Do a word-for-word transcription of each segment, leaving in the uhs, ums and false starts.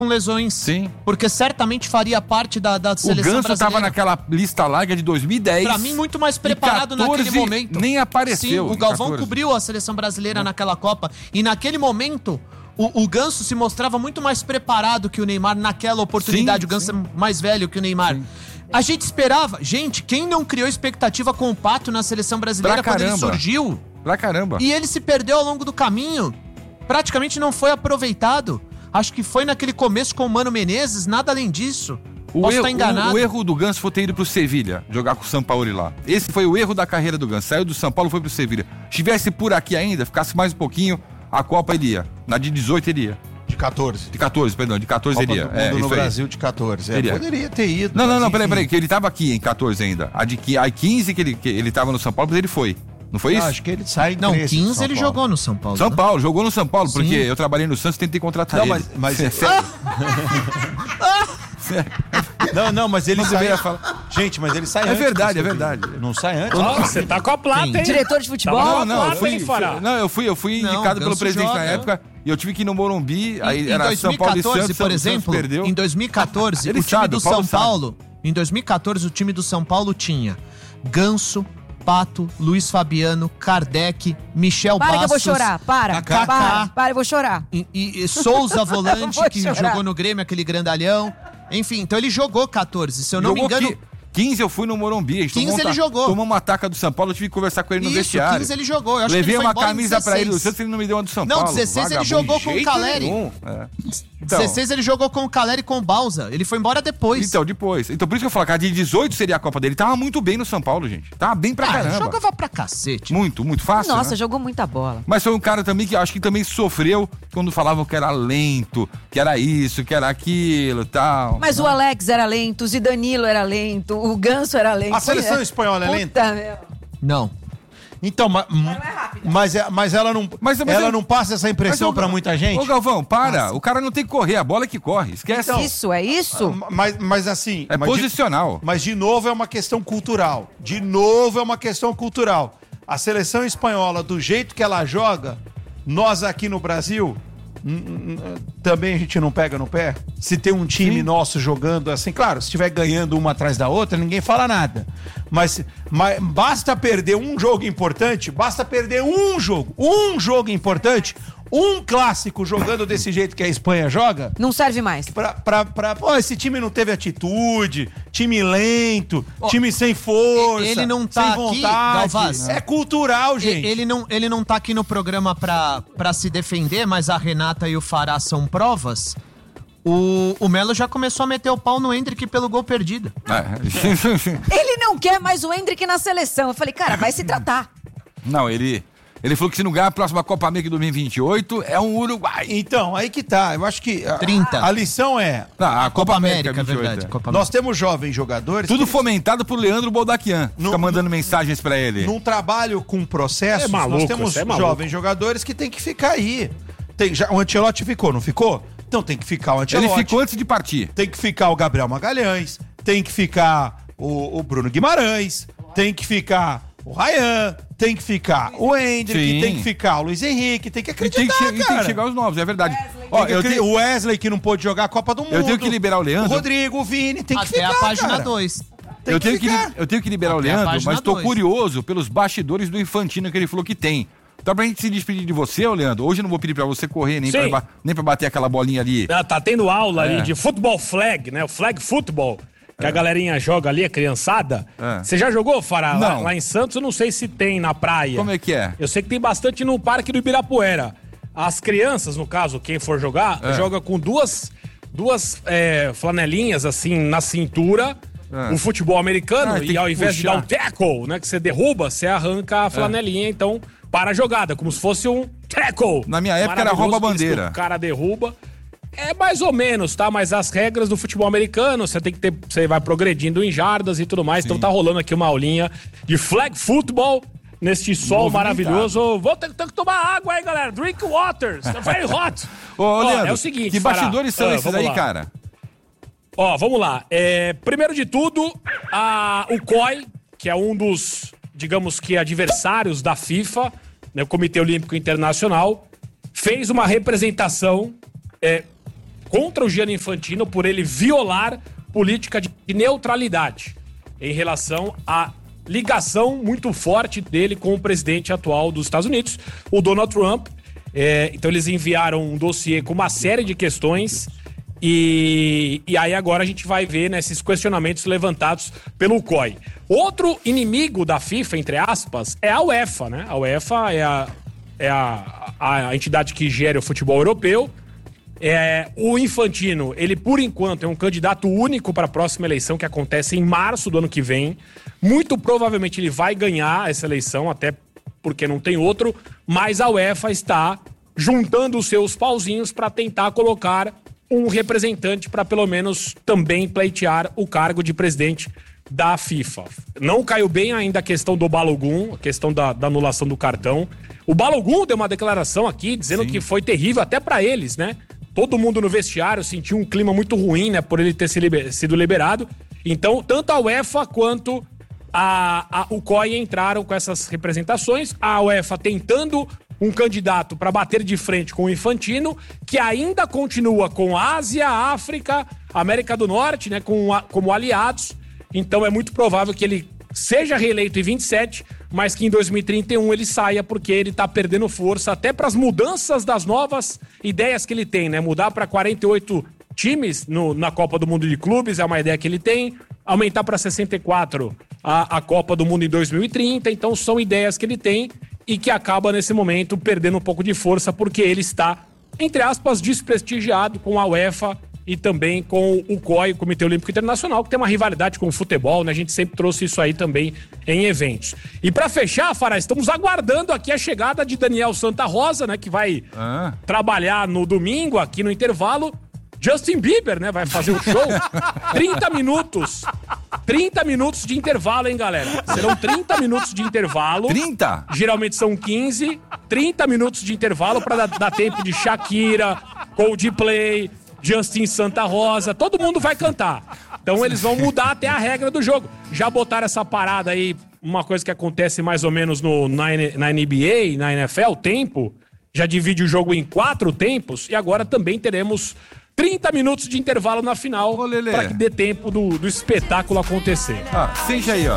com lesões. Sim. Porque certamente faria parte da, da seleção brasileira. O Ganso estava naquela lista larga de dois mil e dez. Pra mim, muito mais preparado naquele momento. Nem apareceu. Sim, o Galvão cobriu a seleção brasileira Não. naquela Copa. E naquele momento, o, o Ganso se mostrava muito mais preparado que o Neymar naquela oportunidade. Sim, o Ganso sim. é mais velho que o Neymar. Sim. A gente esperava... Gente, quem não criou expectativa com o Pato na seleção brasileira quando ele surgiu? Pra caramba. E ele se perdeu ao longo do caminho. Praticamente não foi aproveitado. Acho que foi naquele começo com o Mano Menezes, nada além disso. O Posso erro, estar enganado. O, o erro do Ganso foi ter ido pro Sevilha, jogar com o Sampaoli lá. Esse foi o erro da carreira do Ganso. Saiu do São Paulo, foi pro Sevilha. Estivesse por aqui ainda, ficasse mais um pouquinho, a Copa ele ia. Na de dezoito ele ia. De catorze. De catorze, perdão, de catorze Copa ele ia. Do mundo é, no isso Brasil aí. de catorze. É, Ele poderia ter ido. Não, não, não, peraí, peraí, que ele tava aqui em catorze ainda. A de a quinze que ele, que ele tava no São Paulo, mas ele foi. Não foi isso? Ah, acho que ele sai em Não, quinze ele jogou no São Paulo. São né? Paulo, jogou no São Paulo, Sim. porque eu trabalhei no Santos e tentei contratar não, ele. Mas, mas... É sério. Não, não, mas ele Não sai... falar. Gente, mas ele sai É antes. verdade, é verdade. Não sai antes. Ó, você tá com a plata, Sim. hein? Diretor de futebol? Não, não, eu fui, Hein, Fará? não, eu fui, eu fui Não, indicado pelo Ganso presidente joga. na época e eu tive que ir no Morumbi, Em, aí em era São Paulo e dois mil e catorze, Santos, por o Santos exemplo, perdeu. em dois mil e catorze, Ele o time sabe, do o Paulo São sabe. Paulo, em dois mil e catorze, o time do São Paulo tinha Ganso, Pato, Luiz Fabiano, Kardec, Michel Para Bastos. que eu vou chorar, para, Kaká. para, para, eu vou chorar. E, e- e Souza Volante, Vou que chorar. jogou no Grêmio, aquele grandalhão. Enfim, então ele jogou catorze, se eu não Jogou me engano... qui- quinze eu fui no Morumbi. A gente quinze tomou um ele ta- jogou. Tomou uma ataca do São Paulo, eu tive que conversar com ele no Isso, vestiário. quinze ele jogou. Eu acho Levei que ele foi uma embora em camisa pra ele do dezesseis. Santos, ele não me deu uma do São Não, Paulo. dezesseis ele Vagabundo. jogou De com o jeito Caleri. nenhum. É. Então, dezesseis ele jogou com o Caleri e com o Balsa. Ele foi embora depois. então, depois. Então, por isso que eu falo, que a de dezoito seria a Copa dele. Tava muito bem no São Paulo, gente. Tava bem pra Ah, caramba. jogava pra cacete. Muito, muito fácil, Nossa, né? jogou muita bola. Mas foi um cara também que acho que também sofreu quando falavam que era lento, que era isso, que era aquilo e tal. Mas o Alex era lento, o Zidanilo era lento, o Ganso era lento. A seleção Olha, espanhola é puta, lenta? meu. Não. Então, ma- mas, é- mas ela não, Mas- mas ela eu- não passa essa impressão Mas, ô, pra muita gente? Ô, Galvão, para. O cara não tem que correr, a bola é que corre. Esquece. Então, Isso, é isso? Mas, mas assim... é mas de- posicional. Mas, de novo, é uma questão cultural. De novo, é uma questão cultural. A seleção espanhola, do jeito que ela joga, nós aqui no Brasil, hum, hum, também a gente não pega no pé. Se tem um time Sim. nosso jogando assim, claro, se estiver ganhando uma atrás da outra, ninguém fala nada. Mas, mas basta perder um jogo importante, basta perder um jogo, um jogo importante, um clássico jogando desse jeito que a Espanha joga, Não serve mais. Pra, pra, pra, pô, esse time não teve atitude, time lento, time sem força, ele não tá sem aqui, vontade. Galvaz. É cultural, gente. Ele não, ele não tá aqui no programa pra, pra se defender, mas a Renata e o Fará são provas. O, o Melo já começou a meter o pau no Endrick pelo gol perdido. É. Ele não quer mais o Endrick na seleção. Eu falei, cara, vai se tratar. Não, ele, ele falou que se não ganhar a próxima Copa América de dois mil e vinte e oito, é um Uruguai. Então, aí que tá. Eu acho que a, trinta. a lição é, Não, a Copa, Copa América, América, é vinte e oito, verdade. é. Copa nós temos jovens jogadores Tudo que, fomentado por Leandro Boldaquian. No- Fica mandando mensagens pra ele. num trabalho com processos, É maluco, nós temos você é maluco. jovens jogadores que tem que ficar aí. Tem, já, o Ancelotti ficou, não ficou? Então tem que ficar o Ele Ancelotti. ficou antes de partir. Tem que ficar o Gabriel Magalhães, tem que ficar o, o Bruno Guimarães, tem que ficar o Ryan, tem que ficar o Hendrick, Sim. tem que ficar o Luiz Henrique, tem que E tem, acreditar, que, che- e tem cara. que chegar os novos, é verdade. Ó, Tem que eu, acre- tenho, O Wesley, que não pôde jogar a Copa do Mundo. eu tenho que liberar o Leandro. O Rodrigo, o Vini, tem que Até ficar, a página cara. dois. Tem eu, que tenho que, ficar. li- eu tenho que liberar o Até a Leandro, página mas tô dois. curioso pelos bastidores do Infantino que ele falou que tem. Então, pra gente se despedir de você, ô Leandro, hoje eu não vou pedir pra você correr, nem Sim. pra, ba- nem pra bater aquela bolinha ali. Ah, tá tendo aula É. ali de futebol flag, né? O flag football, que a galerinha joga ali, a criançada. É. Você já jogou, Fará? Lá, Não. lá em Santos, eu não sei se tem na praia. Como é que é? Eu sei que tem bastante no Parque do Ibirapuera. As crianças, no caso, quem for jogar, É. joga com duas, duas é, flanelinhas assim na cintura. É. O futebol americano, Ah, tem e ao que invés de dar um puxar. tackle, né, que você derruba, você arranca a flanelinha, então, para a jogada, como se fosse um tackle. Na minha época era Maravilhoso, rouba-bandeira. que O cara derruba. É mais ou menos, tá? Mas as regras do futebol americano, você tem que ter. Você vai progredindo em jardas e tudo mais. Então tá rolando aqui uma aulinha de flag football neste sol Movimentado. maravilhoso. Vou ter, ter que tomar água aí, galera. Drink water. It's very hot. Ô, Ó, Leandro, é o seguinte, que Fará. bastidores são Ah, esses vamos aí, lá. cara? Ó, vamos lá. É, primeiro de tudo, a, o C O I, que é um dos, digamos que, adversários da FIFA, né, o Comitê Olímpico Internacional, fez uma representação é, contra o Gianni Infantino por ele violar política de neutralidade em relação à ligação muito forte dele com o presidente atual dos Estados Unidos, o Donald Trump. É, então eles enviaram um dossiê com uma série de questões e, e aí agora a gente vai ver nesses né, questionamentos levantados pelo C O I. Outro inimigo da FIFA, entre aspas, é a UEFA, né? A UEFA é a, é a, a entidade que gera o futebol europeu. É, o Infantino, ele por enquanto é um candidato único para a próxima eleição que acontece em março do ano que vem. Muito provavelmente ele vai ganhar essa eleição, até porque não tem outro, mas a UEFA está juntando os seus pauzinhos para tentar colocar um representante para pelo menos também pleitear o cargo de presidente da FIFA. Não caiu bem ainda a questão do Balogun, a questão da, da anulação do cartão. O Balogun deu uma declaração aqui dizendo Sim. que foi terrível até para eles, né? Todo mundo no vestiário sentiu um clima muito ruim, né, por ele ter sido liberado. Então, tanto a UEFA quanto a, a, o C O I entraram com essas representações. A UEFA tentando um candidato para bater de frente com o Infantino, que ainda continua com Ásia, África, América do Norte, né, com, como aliados. Então, é muito provável que ele seja reeleito em vinte e sete, mas que em dois mil e trinta e um ele saia porque ele tá perdendo força até para as mudanças das novas ideias que ele tem, né? Mudar para quarenta e oito times no, na Copa do Mundo de Clubes é uma ideia que ele tem, aumentar para sessenta e quatro a, a Copa do Mundo em dois mil e trinta, então são ideias que ele tem e que acaba nesse momento perdendo um pouco de força porque ele está, entre aspas, desprestigiado com a UEFA e também com o C O I, o Comitê Olímpico Internacional, que tem uma rivalidade com o futebol, né? A gente sempre trouxe isso aí também em eventos. E pra fechar, Fará, estamos aguardando aqui a chegada de Daniel Santa Rosa, né? Que vai ah. trabalhar no domingo, aqui no intervalo. Justin Bieber, né? Vai fazer o show. trinta minutos. trinta minutos de intervalo, hein, galera? Serão trinta minutos de intervalo. trinta? Geralmente são quinze. trinta minutos de intervalo pra dar, dar tempo de Shakira, Coldplay, Justin Santa Rosa, todo mundo vai cantar. Então eles vão mudar até a regra do jogo. Já botaram essa parada aí, uma coisa que acontece mais ou menos no, na, na N B A, na N F L, tempo. Já divide o jogo em quatro tempos. E agora também teremos trinta minutos de intervalo na final para que dê tempo do, do espetáculo acontecer. Ah, seja aí, ó.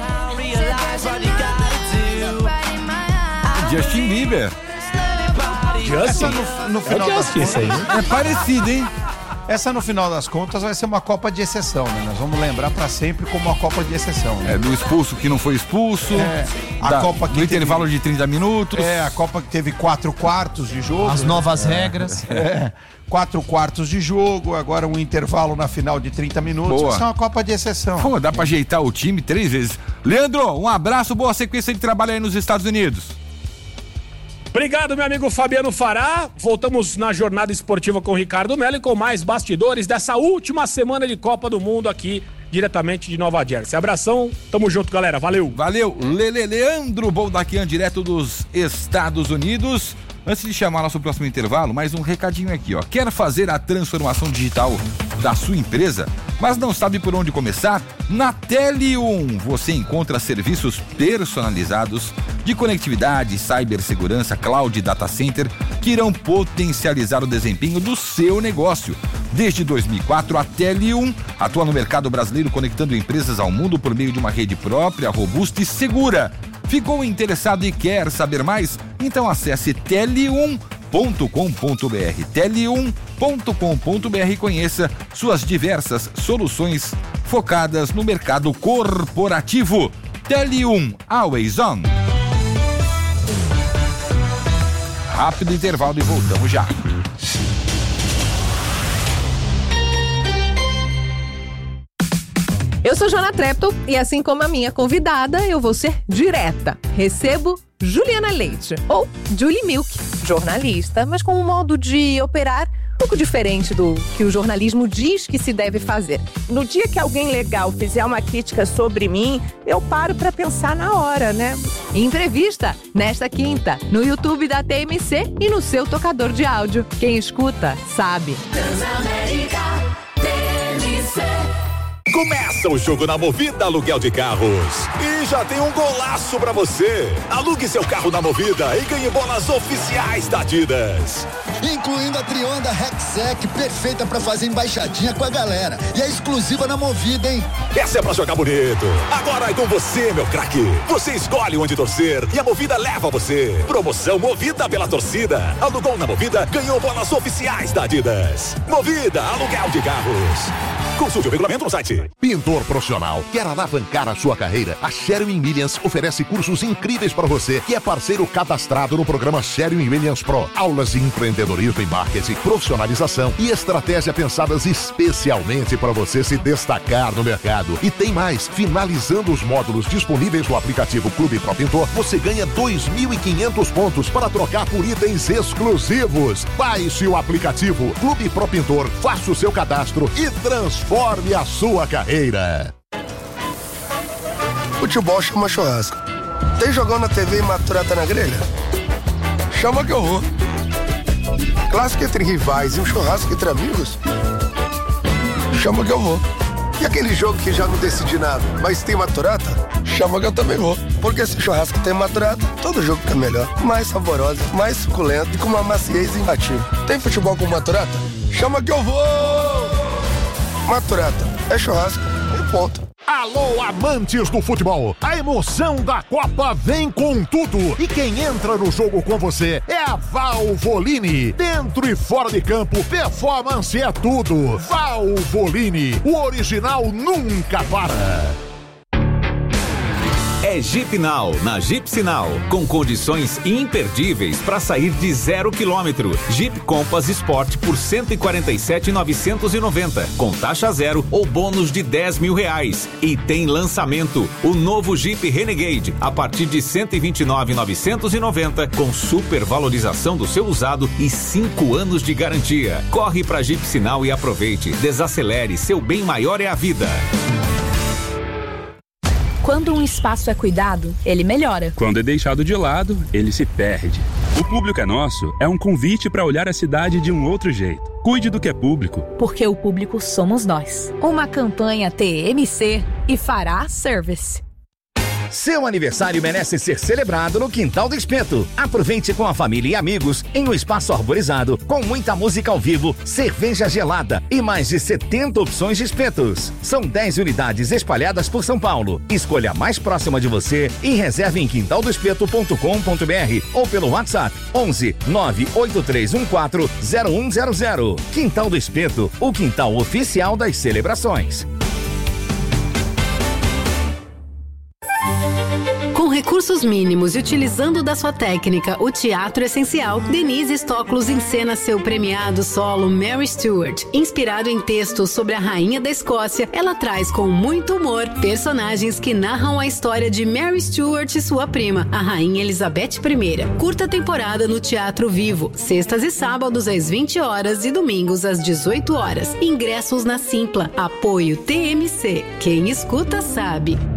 Justin Bieber. Essa no, no final é das contas, aí, né? É parecido, hein? Essa no final das contas vai ser uma Copa de exceção, né? Nós vamos lembrar pra sempre como uma Copa de exceção, né? É, do expulso que não foi expulso. É, a da, Copa que no teve, intervalo de trinta minutos. É, a Copa que teve quatro quartos de jogo. As né? novas é, regras. É, quatro quartos de jogo, agora um intervalo na final de trinta minutos. Boa. Isso é uma Copa de exceção. Pô, dá pra ajeitar o time três vezes. Leandro, um abraço, boa sequência de trabalho aí nos Estados Unidos. Obrigado, meu amigo Fabiano Fará. Voltamos na jornada esportiva com o Ricardo Mello e com mais bastidores dessa última semana de Copa do Mundo aqui, diretamente de Nova Jersey. Abração, tamo junto, galera. Valeu. Valeu. Lele Leandro Boldaquian, direto dos Estados Unidos. Antes de chamar nosso próximo intervalo, mais um recadinho aqui, ó. Quer fazer a transformação digital da sua empresa, mas não sabe por onde começar? Na Tele um você encontra serviços personalizados de conectividade, cibersegurança, cloud e data center que irão potencializar o desempenho do seu negócio. Desde dois mil e quatro, a Tele um atua no mercado brasileiro conectando empresas ao mundo por meio de uma rede própria, robusta e segura. Ficou interessado e quer saber mais? Então acesse tele um ponto com ponto br, tele um ponto com ponto br e conheça suas diversas soluções focadas no mercado corporativo. Tele um, always on. Rápido intervalo e voltamos já. Eu sou Joana Trepton e assim como a minha convidada, eu vou ser direta. Recebo Juliana Leite, ou Julie Milk, jornalista, mas com um modo de operar um pouco diferente do que o jornalismo diz que se deve fazer. No dia que alguém legal fizer uma crítica sobre mim, eu paro pra pensar na hora, né? Entrevista nesta quinta, no YouTube da T M C e no seu tocador de áudio. Quem escuta, sabe. Transamérica T M C. Começa o jogo na Movida Aluguel de Carros. E já tem um golaço pra você. Alugue seu carro na Movida e ganhe bolas oficiais da Adidas. Incluindo a Trionda Rexec, perfeita pra fazer embaixadinha com a galera. E é exclusiva na Movida, hein? Essa é pra jogar bonito. Agora é com você, meu craque. Você escolhe onde torcer e a Movida leva você. Promoção Movida pela torcida. Alugou na Movida, ganhou bolas oficiais da Adidas. Movida Aluguel de Carros. Consulte o regulamento no site. Pintor profissional, quer alavancar a sua carreira? A Sherwin Williams oferece cursos incríveis para você, que é parceiro cadastrado no programa Sherwin Williams Pro. Aulas de empreendedorismo e marketing, profissionalização e estratégia pensadas especialmente para você se destacar no mercado. E tem mais, finalizando os módulos disponíveis no aplicativo Clube Pro Pintor, você ganha dois mil e quinhentos pontos para trocar por itens exclusivos. Baixe o aplicativo Clube Pro Pintor, faça o seu cadastro e transforme Forme a sua carreira. Futebol chama churrasco. Tem jogão na T V e maturata na grelha? Chama que eu vou. Clássico entre rivais e um churrasco entre amigos? Chama que eu vou. E aquele jogo que já não decidi nada, mas tem maturata? Chama que eu também vou. Porque se churrasco tem maturata, todo jogo fica melhor. Mais saboroso, mais suculento e com uma maciez imbatível. Tem futebol com maturata? Chama que eu vou! Maturata, é churrasco, é ponto. Alô, amantes do futebol! A emoção da Copa vem com tudo! E quem entra no jogo com você é a Valvoline. Dentro e fora de campo, performance é tudo. Valvoline, o original nunca para. É Jeep Now, na Jeep Sinal, com condições imperdíveis para sair de zero quilômetro. Jeep Compass Sport por cento e quarenta e sete mil novecentos e noventa, com taxa zero ou bônus de dez mil reais. E tem lançamento, o novo Jeep Renegade, a partir de cento e vinte e nove mil novecentos e noventa, com super valorização do seu usado e cinco anos de garantia. Corre para Jeep Sinal e aproveite. Desacelere, seu bem maior é a vida. Quando um espaço é cuidado, ele melhora. Quando é deixado de lado, ele se perde. O Público é Nosso é um convite para olhar a cidade de um outro jeito. Cuide do que é público. Porque o público somos nós. Uma campanha T M C e Fará Service. Seu aniversário merece ser celebrado no Quintal do Espeto. Aproveite com a família e amigos em um espaço arborizado, com muita música ao vivo, cerveja gelada e mais de setenta opções de espetos. São dez unidades espalhadas por São Paulo. Escolha a mais próxima de você e reserve em quintal do espeto ponto com ponto b r ou pelo WhatsApp onze nove oito três um quatro zero um zero zero. Quintal do Espeto, o quintal oficial das celebrações. Com recursos mínimos e utilizando da sua técnica o teatro essencial, Denise Stoklos encena seu premiado solo Mary Stuart. Inspirado em textos sobre a rainha da Escócia, ela traz com muito humor personagens que narram a história de Mary Stuart e sua prima, a rainha Elizabeth I. Curta temporada no Teatro Vivo, sextas e sábados às vinte horas e domingos às dezoito horas. Ingressos na Simpla. Apoio T M C. Quem escuta sabe.